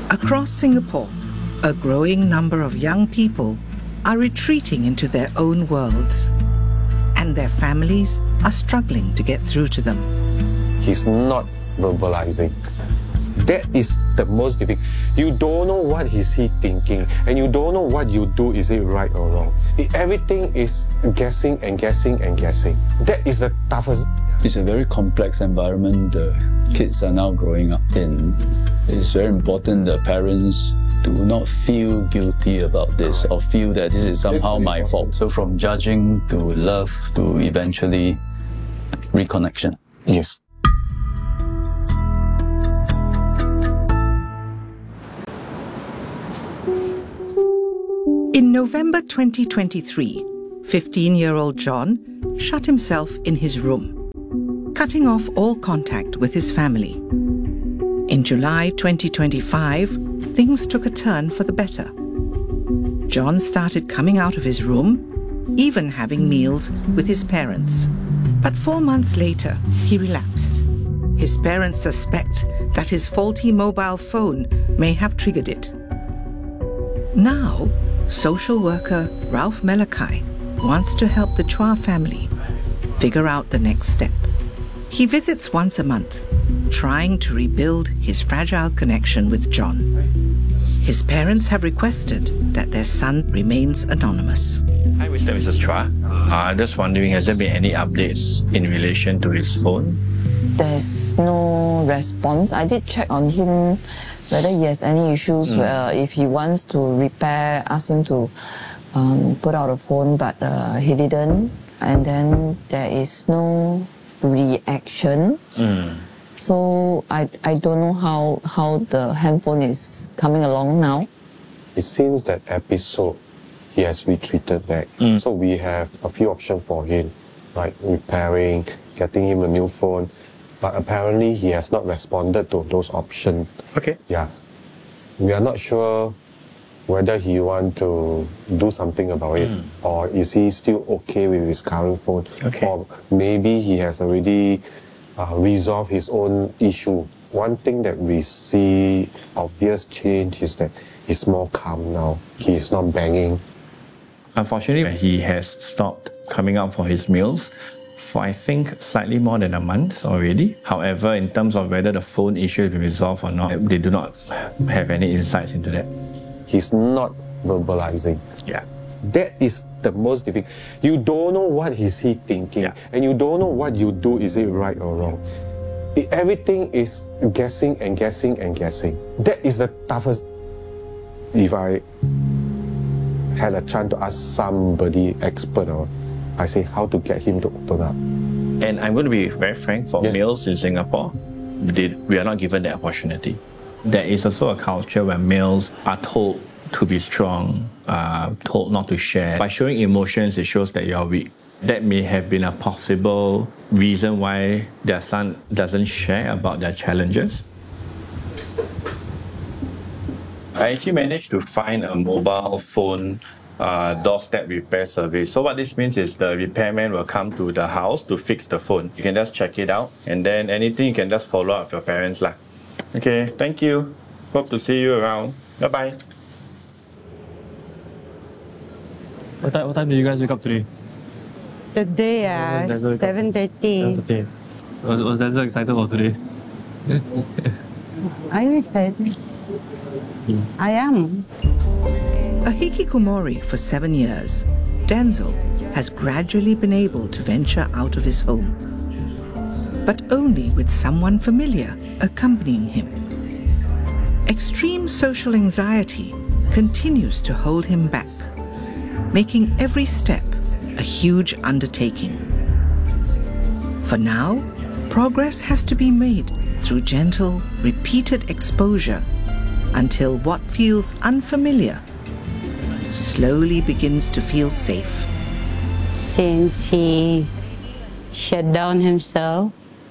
Across Singapore, a growing number of young people are retreating into their own worlds, and their families are struggling to get through to them. He's not verbalizing. That is the most difficult. You don't know what is he thinking, and you don't know what you do, is it right or wrong. Everything is guessing and guessing and guessing. That is the toughest. It's a very complex environment the kids are now growing up in. It's very important that parents do not feel guilty about this or feel that this is somehow my fault. So from judging to love to eventually reconnection. Yes. In November 2023, 15-year-old John shut himself in his room, cutting off all contact with his family. In July 2025, things took a turn for the better. John started coming out of his room, even having meals with his parents. But 4 months later, he relapsed. His parents suspect that his faulty mobile phone may have triggered it. Now, social worker Ralph Melakai wants to help the Chua family figure out the next step. He visits once a month, trying to rebuild his fragile connection with John. His parents have requested that their son remains anonymous. Hi, Mr. and Mrs. Chua. Just wondering, has there been any updates in relation to his phone? There's no response. I did check on him whether he has any issues, if he wants to repair, ask him to put out a phone, but he didn't. And then there is no reaction. So I don't know how the handphone is coming along now. Since that episode, he has retreated back. So we have a few options for him, like repairing, getting him a new phone. But apparently he has not responded to those options. Okay. Yeah. We are not sure whether he wants to do something about it, or is he still okay with his current phone, or maybe he has already resolved his own issue. One thing that we see obvious change is that he's more calm now. He is not banging. Unfortunately, he has stopped coming out for his meals for, I think, slightly more than a month already. However, in terms of whether the phone issue has been resolved or not, they do not have any insights into that. He's not verbalizing. Yeah. That is the most difficult. You don't know what is he thinking, and you don't know what you do, is it right or wrong. Everything is guessing and guessing and guessing. That is the toughest. If I had a chance to ask somebody expert, or I say how to get him to open up. And I'm going to be very frank, for males in Singapore, we are not given that opportunity. There is also a culture where males are told to be strong, told not to share. By showing emotions, it shows that you're weak. That may have been a possible reason why their son doesn't share about their challenges. I actually managed to find a mobile phone doorstep repair service. So what this means is the repairman will come to the house to fix the phone. You can just check it out, and then anything you can just follow up with your parents lah. Okay, thank you. Hope to see you around. Bye-bye. What time did you guys wake up today? Today, 7:30. 7:30. Was Denzel excited for today? Are you excited? I am. A hikikomori for 7 years, Denzel has gradually been able to venture out of his home, but only with someone familiar accompanying him. Extreme social anxiety continues to hold him back, making every step a huge undertaking. For now, progress has to be made through gentle, repeated exposure until what feels unfamiliar slowly begins to feel safe. Since he shut down himself,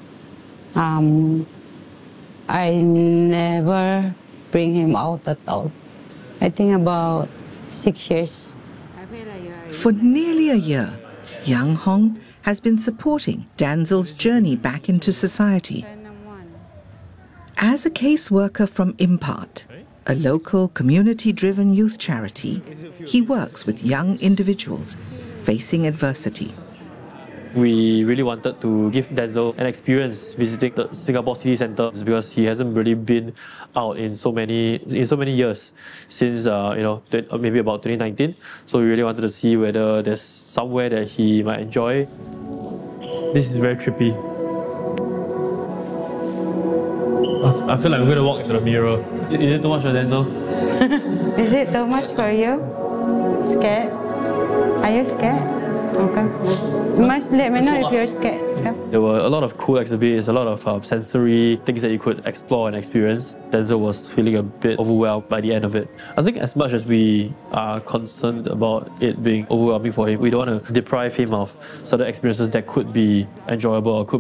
I never bring him out at all. I think about 6 years. For nearly a year, Yang Hong has been supporting Denzel's journey back into society. As a caseworker from Impart, a local community-driven youth charity, he works with young individuals facing adversity. We really wanted to give Denzel an experience visiting the Singapore City Centre because he hasn't really been out in so many years since maybe about 2019. So we really wanted to see whether there's somewhere that he might enjoy. This is very trippy. I feel like I'm going to walk into the mirror. Is it too much for Denzel? Is it too much for you? Scared? Are you scared? Okay. You must let me know if you're scared. Okay? There were a lot of cool exhibits, a lot of sensory things that you could explore and experience. Denzel was feeling a bit overwhelmed by the end of it. I think as much as we are concerned about it being overwhelming for him, we don't want to deprive him of certain experiences that could be enjoyable or could